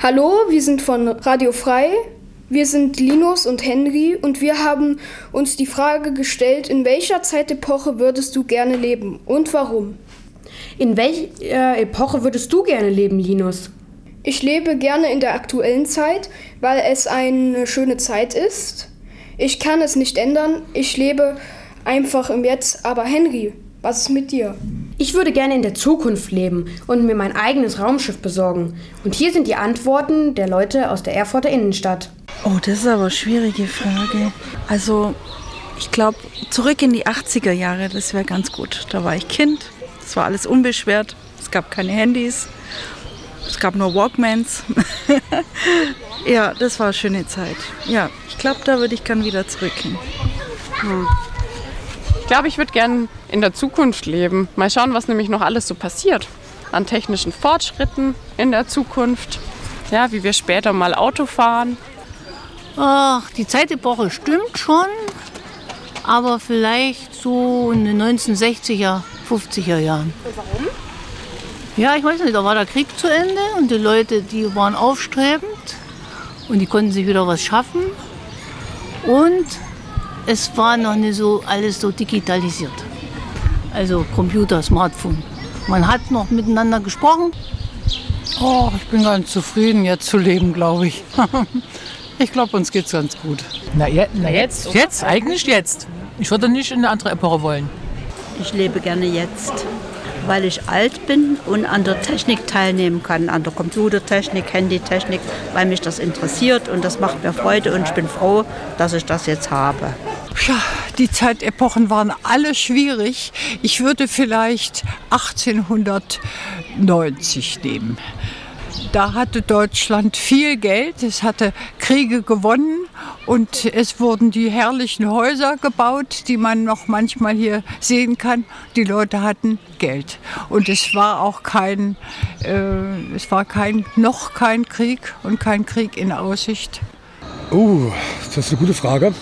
Hallo, wir sind von Radio Frei. Wir sind Linus und Henry und wir haben uns die Frage gestellt, in welcher Zeitepoche würdest du gerne leben und warum? In welcher Epoche würdest du gerne leben, Linus? Ich lebe gerne in der aktuellen Zeit, weil es eine schöne Zeit ist. Ich kann es nicht ändern, ich lebe einfach im Jetzt. Aber Henry, was ist mit dir? Ich würde gerne in der Zukunft leben und mir mein eigenes Raumschiff besorgen. Und hier sind die Antworten der Leute aus der Erfurter Innenstadt. Oh, das ist aber eine schwierige Frage. Also, ich glaube, zurück in die 80er Jahre, das wäre ganz gut. Da war ich Kind, das war alles unbeschwert, es gab keine Handys, es gab nur Walkmans. Ja, das war eine schöne Zeit. Ja, ich glaube, da würde ich gern wieder zurück hin. Ich glaube, ich würde gern in der Zukunft leben. Mal schauen, was nämlich noch alles so passiert. An technischen Fortschritten in der Zukunft. Ja, wie wir später mal Auto fahren. Ach, die Zeitepoche stimmt schon. Aber vielleicht so in den 1960er, 50er Jahren. Und warum? Ja, ich weiß nicht, da war der Krieg zu Ende und die Leute, die waren aufstrebend und die konnten sich wieder was schaffen. Und es war noch nicht so alles so digitalisiert. Also Computer, Smartphone. Man hat noch miteinander gesprochen. Oh, ich bin ganz zufrieden, jetzt zu leben, glaube ich. Ich glaube, uns geht's ganz gut. Jetzt? Jetzt? Eigentlich jetzt. Ich würde nicht in eine andere Epoche wollen. Ich lebe gerne jetzt, weil ich alt bin und an der Technik teilnehmen kann, an der Computertechnik, Handytechnik, weil mich das interessiert und das macht mir Freude und ich bin froh, dass ich das jetzt habe. Ja, die Zeitepochen waren alle schwierig. Ich würde vielleicht 1890 nehmen. Da hatte Deutschland viel Geld, es hatte Kriege gewonnen und es wurden die herrlichen Häuser gebaut, die man noch manchmal hier sehen kann. Die Leute hatten Geld und es war auch noch kein Krieg und kein Krieg in Aussicht. Das ist eine gute Frage.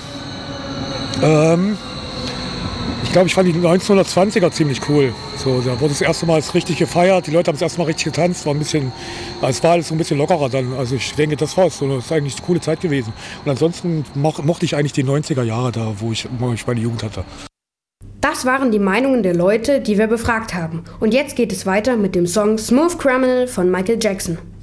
Ich glaube, ich fand die 1920er ziemlich cool. So, da wurde das erste Mal richtig gefeiert, die Leute haben das erste Mal richtig getanzt, es war alles so ein bisschen lockerer dann. Also ich denke, das ist eigentlich eine coole Zeit gewesen. Und ansonsten mochte ich eigentlich die 90er Jahre da, wo ich meine Jugend hatte. Das waren die Meinungen der Leute, die wir befragt haben. Und jetzt geht es weiter mit dem Song Smooth Criminal von Michael Jackson.